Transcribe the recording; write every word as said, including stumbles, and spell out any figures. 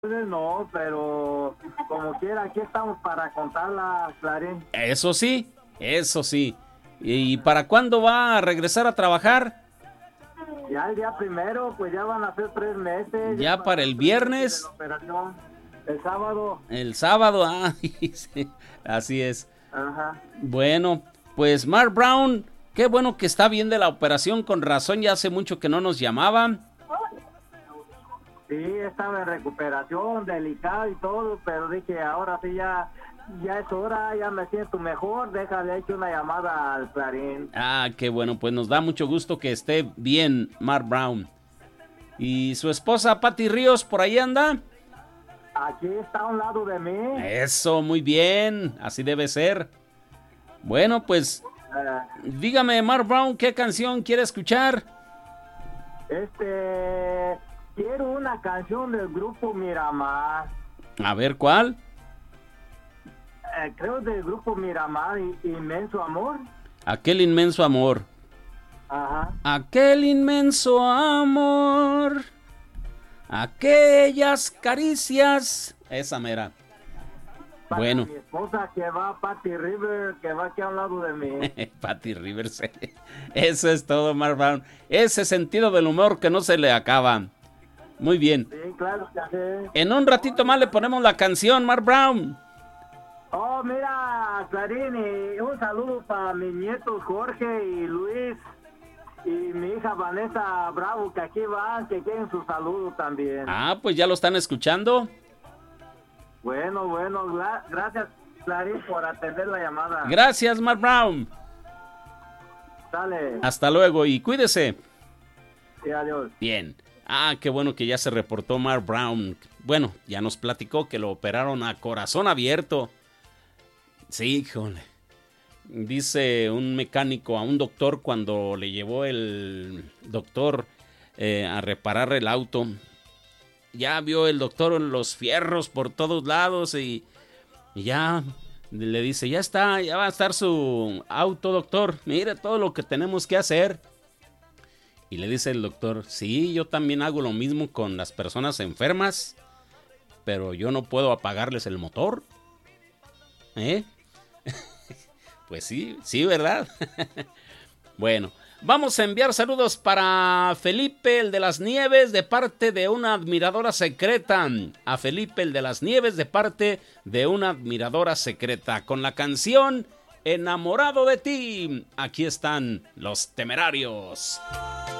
No, pero como quiera, aquí estamos para contarla, Clarín. Eso sí, eso sí. ¿Y para cuándo va a regresar a trabajar? Ya el día primero, pues ya van a ser tres meses. Ya, ya para el viernes. De la operación. El sábado. El sábado, ah, sí, así es. Ajá. Bueno, pues Mark Brown, qué bueno que está bien de la operación, con razón, ya hace mucho que no nos llamaban. Sí, estaba en recuperación, delicado y todo, pero dije, ahora sí ya, ya es hora, ya me siento mejor, déjale hecho una llamada al Clarín. Ah, qué bueno, pues nos da mucho gusto que esté bien Mark Brown. ¿Y su esposa Patty Ríos por ahí anda? Aquí está a un lado de mí. Eso, muy bien, así debe ser. Bueno, pues, uh, dígame, Mark Brown, ¿qué canción quiere escuchar? Este... Quiero una canción del grupo Miramar. A ver, ¿cuál? Eh, creo del grupo Miramar, Inmenso Amor. Aquel inmenso amor. Ajá. Aquel inmenso amor. Aquellas caricias. Esa mera. Para bueno. Mi esposa que va, Patty Rivers, que va aquí a un lado de mí. Patty Rivers. Eso es todo, Mark Brown. Ese sentido del humor que no se le acaba. Muy bien. Sí, claro que sí. En un ratito más le ponemos la canción, Mark Brown. Oh, mira, Clarín, y un saludo para mis nietos Jorge y Luis y mi hija Vanessa Bravo, que aquí van, que quieren su saludo también. Ah, pues ya lo están escuchando. Bueno, bueno, gra- gracias, Clarín, por atender la llamada. Gracias, Mark Brown. Dale. Hasta luego y cuídese. Sí, adiós. Bien. Ah, qué bueno que ya se reportó Mark Brown. Bueno, ya nos platicó que lo operaron a corazón abierto. Sí, híjole. Dice un mecánico a un doctor cuando le llevó el doctor eh, a reparar el auto. Ya vio el doctor los fierros por todos lados y, y ya le dice, ya está, ya va a estar su auto, doctor. Mire todo lo que tenemos que hacer. Y le dice el doctor, sí, yo también hago lo mismo con las personas enfermas, pero yo no puedo apagarles el motor. ¿Eh? Pues sí, sí, ¿verdad? Bueno, vamos a enviar saludos para Felipe, el de las Nieves, de parte de una admiradora secreta. A Felipe, el de las Nieves, de parte de una admiradora secreta. Con la canción Enamorado de ti. Aquí están los Temerarios.